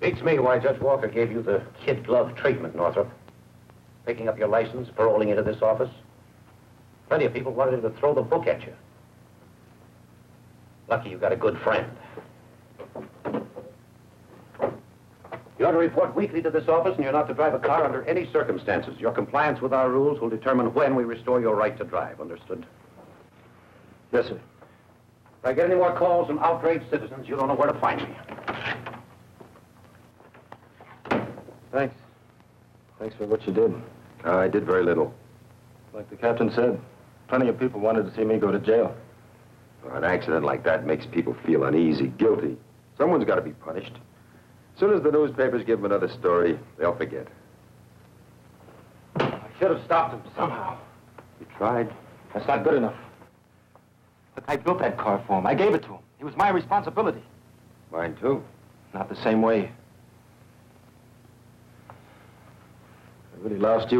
Beats me why Judge Walker gave you the kid glove treatment, Northrop. Picking up your license, paroling into this office. Plenty of people wanted him to throw the book at you. Lucky you got a good friend. You ought to report weekly to this office, and you're not to drive a car under any circumstances. Your compliance with our rules will determine when we restore your right to drive. Understood? Yes, sir. If I get any more calls from outraged citizens, you don't know where to find me. Thanks. Thanks for what you did. I did very little. Like the captain said, plenty of people wanted to see me go to jail. An accident like that makes people feel uneasy, guilty. Someone's got to be punished. As soon as the newspapers give them another story, they'll forget. I should have stopped him somehow. You tried? That's not good enough. Look, I built that car for him. I gave it to him. It was my responsibility. Mine, too. Not the same way. I really lost you.